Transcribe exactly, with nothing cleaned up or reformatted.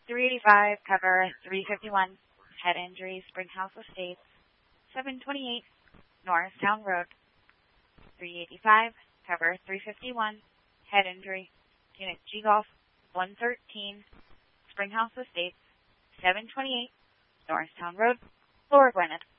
three eighty-five, cover three fifty-one, head injury, Springhouse Estates, seven twenty-eight, Norristown Road. three eighty-five, cover three fifty-one, head injury, unit G Golf, one thirteen, Springhouse Estates, seven twenty-eight, Norristown Road, Lower Gwinnett.